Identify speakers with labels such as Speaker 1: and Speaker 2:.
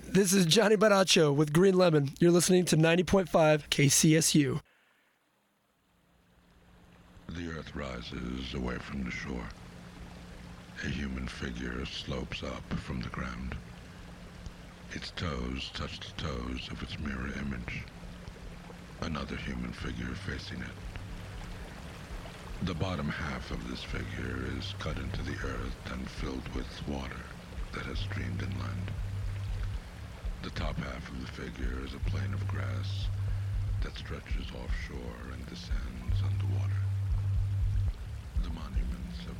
Speaker 1: This is Johnny Baracho with Green Lemon. You're listening to 90.5 KCSU.
Speaker 2: The earth rises away from the shore. A human figure slopes up from the ground. Its toes touch the toes of its mirror image. Another human figure facing it. The bottom half of this figure is cut into the earth and filled with water that has streamed inland. The top half of the figure is a plain of grass that stretches offshore and descends underwater. The monuments have